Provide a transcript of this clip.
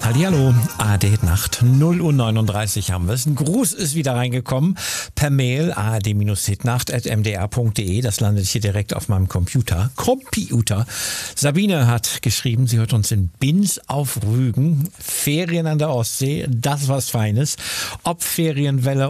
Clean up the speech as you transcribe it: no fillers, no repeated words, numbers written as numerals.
Hallihallo, ARD Nacht, 0:39 haben wir es. Ein Gruß ist wieder reingekommen per Mail ard-hitnacht@mdr.de. Das landet hier direkt auf meinem Computer. Sabine hat geschrieben, sie hört uns in Binz auf Rügen. Ferien an der Ostsee, das was Feines. Ob Ferienwelle